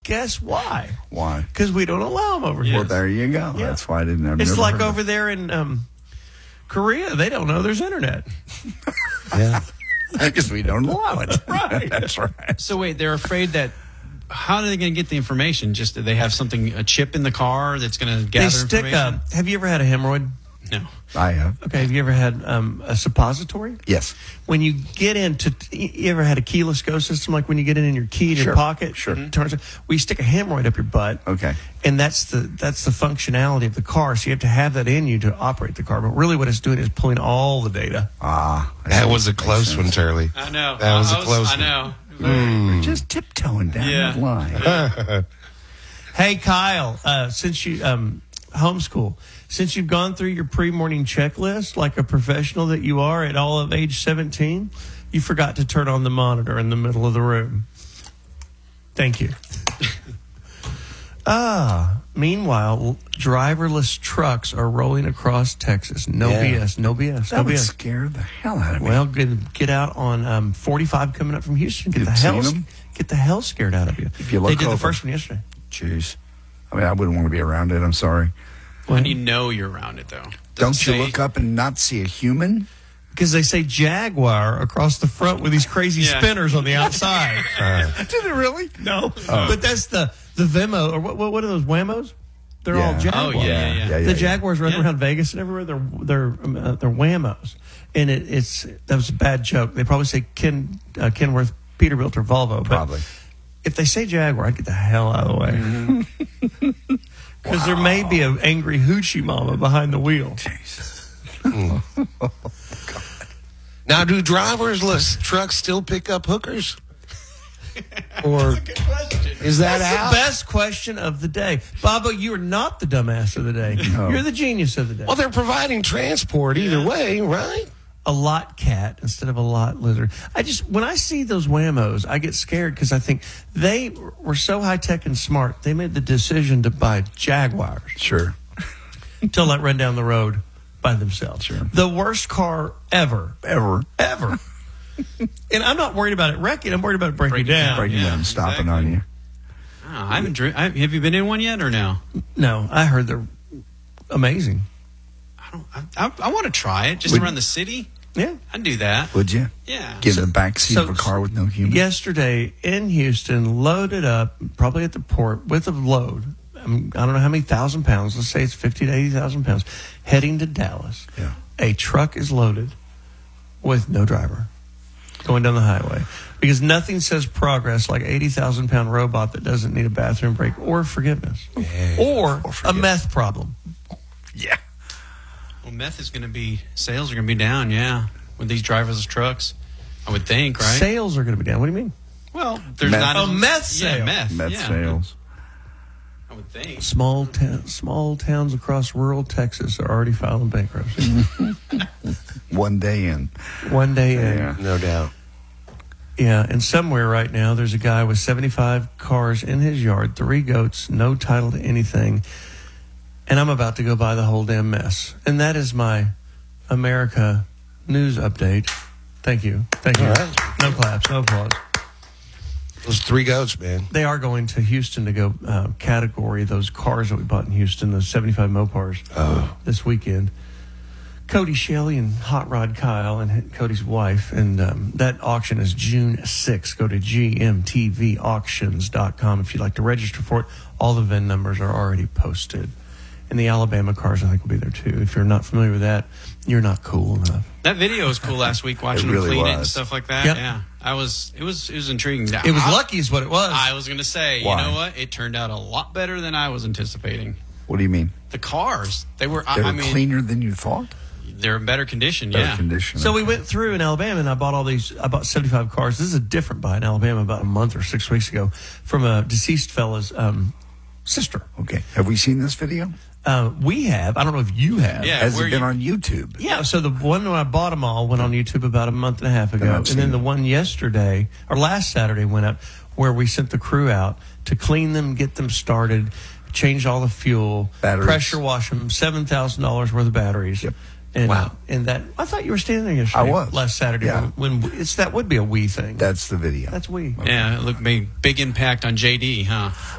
guess why? Why? Because we don't allow them over here. Well, there you go. Yeah. That's why I didn't have. It's like over there in Korea. They don't know there's internet. Yeah. because we don't allow it. Right. That's right. So wait, they're afraid that. How are they going to get the information? Just do they have a chip in the car that's going to gather They stick information? Have you ever had a hemorrhoid? No. I have. Okay. Have you ever had a suppository? Yes. When you get into, you ever had a keyless go system, like when you get it in your key in your Sure, pocket? sure. Turns. We stick a hemorrhoid up your butt. Okay. And that's the functionality of the car. So you have to have that in you to operate the car. But really, what it's doing is pulling all the data. That was a close one, Charlie. I know. That was a close I one. know. We're just tiptoeing down Yeah. that line. Hey, Kyle, since you homeschool, since you've gone through your pre-morning checklist like a professional that you are at all of age 17, you forgot to turn on the monitor in the middle of the room. Thank you. Meanwhile, driverless trucks are rolling across Texas. No BS. That would scare the hell out of me. Well, get out on 45 coming up from Houston. Get the hell scared out of you. If you look they did over. the first one yesterday. Jeez. I mean, I wouldn't want to be around it. I'm sorry. When you know you're around it, though. Don't you look up and not see a human? Because they say Jaguar across the front with these crazy spinners on the outside. Did it really? No. But that's the Vemo, or what are those, Whamos? They're all Jaguars. Oh, yeah. The Jaguars run around Vegas and everywhere. They're Whamos. And that was a bad joke. They probably say Kenworth, Peterbilt, or Volvo. Probably. But if they say Jaguar, I'd get the hell out of the way. Because there may be an angry hoochie mama behind the wheel. Now, do driverless trucks still pick up hookers? Or is that That's out? the best question of the day. Baba, you are not the dumbass of the day. No. You're the genius of the day. Well, they're providing transport either way, right? A lot cat instead of a lot lizard. When I see those Whamos, I get scared because I think they were so high tech and smart. They made the decision to buy Jaguars Sure. to let run down the road by themselves. Sure. The worst car ever. Ever. And I'm not worried about it wrecking. I'm worried about it breaking down. Breaking down and stopping on you. Oh, I haven't have you been in one yet or no? No, I heard they're amazing. I want to try it just around the city. Yeah. I'd do that. Would you? Yeah. Get in the back seat of a car with no human? Yesterday in Houston, loaded up, probably at the port, with a load. I don't know how many thousand pounds. Let's say it's 50 to 80,000 pounds. Heading to Dallas. Yeah. A truck is loaded with no driver going down the highway. Because nothing says progress like 80,000-pound robot that doesn't need a bathroom break or forgiveness. Yeah. Or a meth problem. Yeah. Well, sales are going to be down, with these driverless trucks. I would think, right? Sales are going to be down. What do you mean? Well, there's Meth. not Oh, meth sales. Yeah, meth. Meth yeah. sales. I would think. Small towns across rural Texas are already filing bankruptcy. One day in. One day in. Yeah. No doubt. Yeah, and somewhere right now there's a guy with 75 cars in his yard, 3 goats, no title to anything, and I'm about to go buy the whole damn mess. And that is my America news update. Thank you. Thank you. All right. No claps, no applause. Those 3 goats, man. They are going to Houston to go category those cars that we bought in Houston, those 75 Mopars, this weekend. Cody Shelley and Hot Rod Kyle and Cody's wife. And that auction is June 6th. Go to gmtvauctions.com if you'd like to register for it. All the VIN numbers are already posted. And the Alabama cars, I think, will be there, too. If you're not familiar with that, you're not cool enough. That video was cool last week, watching It really them clean it and was. stuff like that. Yep. Yeah, it was intriguing. It was lucky is what it was. I was going to say, Why? you know what? It turned out a lot better than I was anticipating. What do you mean? The cars, they were Cleaner than you thought? they're in better condition. Better Yeah. condition. So we went through in Alabama, and I bought 75 cars. This is a different buy in Alabama about a month or 6 weeks ago from a deceased fella's sister. Okay. Have we seen this video? We have. I don't know if you have. Yeah. Has where it been you- on YouTube? Yeah, so the one when I bought them all went on YouTube about a month and a half ago. I've And seen then it. the one yesterday, or last Saturday, went up where we sent the crew out to clean them, get them started, change all the fuel, Batteries. pressure wash them, $7,000 worth of batteries. Yep. And, Wow. And that, I thought you were standing there yesterday. I was. Last Saturday. Yeah. When that would be a we thing. That's the video. That's we. Yeah, it looked big impact on JD, huh?